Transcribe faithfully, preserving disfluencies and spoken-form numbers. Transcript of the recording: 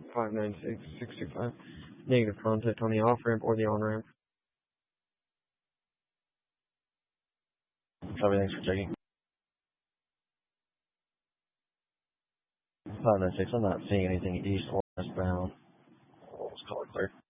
five nine six, six two five. Negative contact on the off-ramp or the on-ramp. Copy, thanks for checking. five nine six, I'm not seeing anything east or westbound. Let's call it clear.